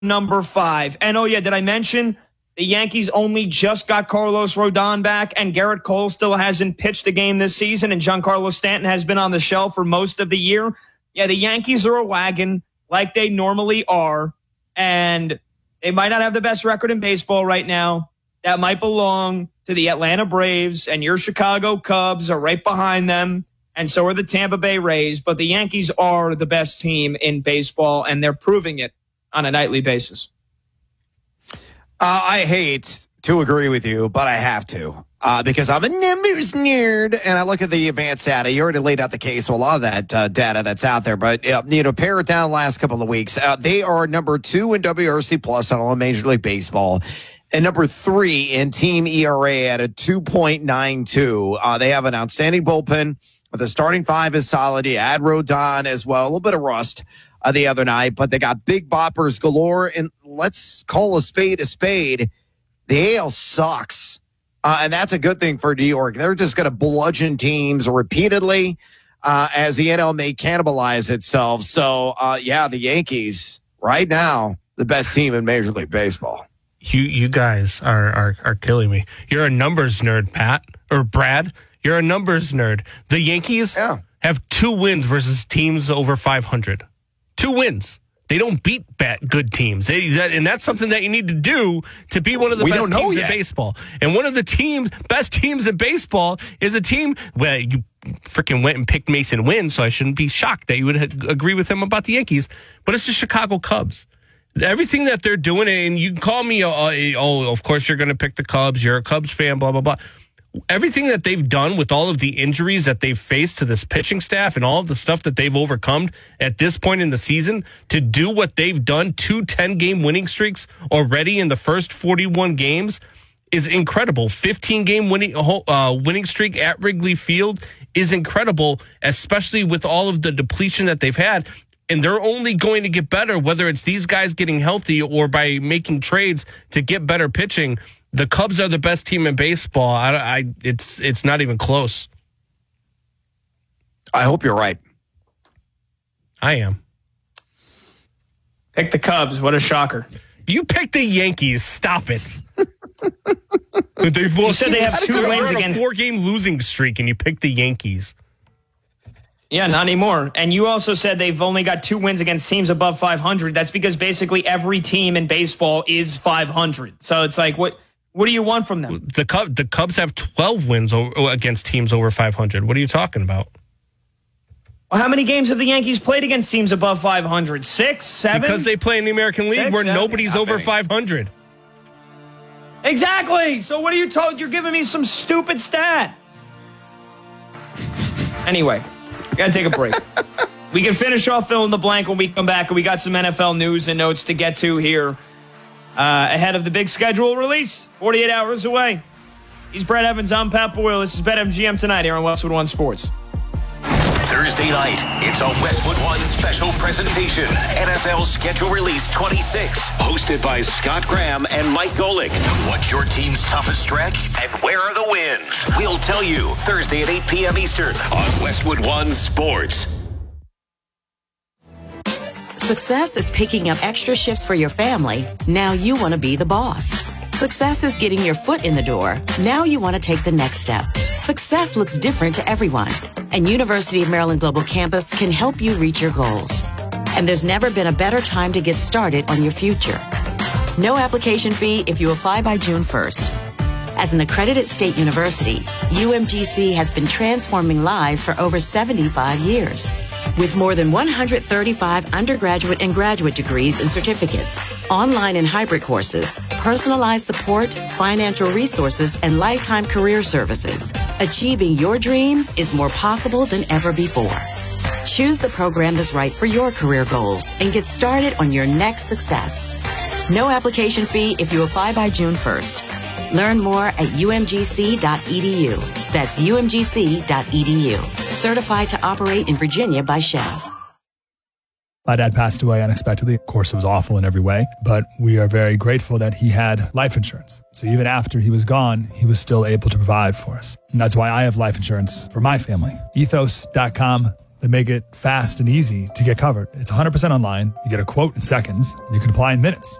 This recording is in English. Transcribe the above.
number 5. And oh, yeah, did I mention the Yankees only just got Carlos Rodon back and Garrett Cole still hasn't pitched a game this season and Giancarlo Stanton has been on the shelf for most of the year? Yeah, the Yankees are a wagon like they normally are, and they might not have the best record in baseball right now. That might belong to the Atlanta Braves, and your Chicago Cubs are right behind them, and so are the Tampa Bay Rays. But the Yankees are the best team in baseball, and they're proving it on a nightly basis. I hate to agree with you, but I have to. Because I'm a numbers nerd, and I look at the advanced data. You already laid out the case, so a lot of that data that's out there. But, pare it down the last couple of weeks. They are number 2 in WRC plus on all Major League Baseball, and number 3 in team ERA at a 2.92. They have an outstanding bullpen. The starting 5 is solid. You add Rodon as well. A little bit of rust the other night, but they got big boppers galore. And let's call a spade a spade. The AL sucks. And that's a good thing for New York. They're just going to bludgeon teams repeatedly as the NL may cannibalize itself. So, the Yankees right now, the best team in Major League Baseball. You guys are killing me. You're a numbers nerd, Pat, or Brad. You're a numbers nerd. The Yankees have 2 wins versus teams over 500. 2 wins. They don't beat good teams. And that's something that you need to do to be one of the best teams in baseball. And one of the best teams in baseball is a team where you freaking went and picked Mason Wynn, so I shouldn't be shocked that you would agree with him about the Yankees. But it's the Chicago Cubs. Everything that they're doing, and you can call me, of course you're going to pick the Cubs. You're a Cubs fan, blah, blah, blah. Everything that they've done with all of the injuries that they've faced to this pitching staff and all of the stuff that they've overcome at this point in the season, to do what they've done, 2 10-game winning streaks already in the first 41 games, is incredible. 15-game winning streak at Wrigley Field is incredible, especially with all of the depletion that they've had. And they're only going to get better, whether it's these guys getting healthy or by making trades to get better pitching. The Cubs are the best team in baseball. It's not even close. I hope you're right. I am. Pick the Cubs. What a shocker. You picked the Yankees. Stop it. They've lost. You said they have 2 wins against a 4-game losing streak, and you picked the Yankees. Yeah, not anymore. And you also said they've only got 2 wins against teams above 500. That's because basically every team in baseball is 500. So it's like, what do you want from them? The Cubs have 12 wins against teams over 500. What are you talking about? Well, how many games have the Yankees played against teams above 500? 6, 7? Because they play in the American League 6, where 7? nobody's over 500. Exactly. So what are you told? You're giving me some stupid stat. Anyway, gotta take a break. We can finish off fill in the blank when we come back, and we got some NFL news and notes to get to here ahead of the big schedule release, 48 hours away. He's Brad Evans. I'm Pat Boyle. This is BetMGM tonight here on Westwood One Sports. Thursday night, it's a Westwood One special presentation. NFL Schedule Release 26, hosted by Scott Graham and Mike Golick. What's your team's toughest stretch, and where are the wins? We'll tell you Thursday at 8 p.m. Eastern on Westwood One Sports. Success is picking up extra shifts for your family. Now you want to be the boss. Success is getting your foot in the door. Now you want to take the next step. Success looks different to everyone, and University of Maryland Global Campus can help you reach your goals. And there's never been a better time to get started on your future. No application fee if you apply by June 1st. As an accredited state university, UMGC has been transforming lives for over 75 years. With more than 135 undergraduate and graduate degrees and certificates, online and hybrid courses, personalized support, financial resources, and lifetime career services, achieving your dreams is more possible than ever before. Choose the program that's right for your career goals and get started on your next success. No application fee if you apply by June 1st. Learn more at umgc.edu. That's umgc.edu. Certified to operate in Virginia by Chev. My dad passed away unexpectedly. Of course, it was awful in every way, but we are very grateful that he had life insurance. So even after he was gone, he was still able to provide for us. And that's why I have life insurance for my family. Ethos.com that make it fast and easy to get covered. It's 100% online. You get a quote in seconds. And you can apply in minutes.